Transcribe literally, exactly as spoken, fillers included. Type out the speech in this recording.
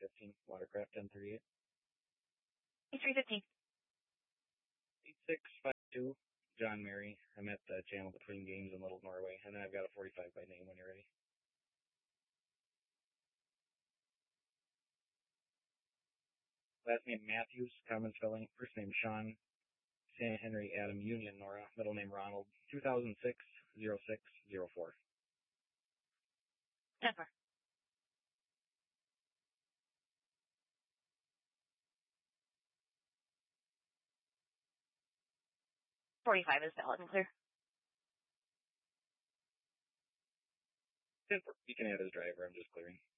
fifteen, Watercraft ten thirty-eight. E three fifteen. eight six five two, John Mary. I'm at the channel between games in Little Norway, and then I've got a forty-five by name when you're ready. Last name Matthews, common spelling. First name Sean. San Henry Adam Union Nora. Middle name Ronald. two thousand six oh six oh four. Denver. forty-five is valid and clear. Denver. You can add his driver. I'm just clearing.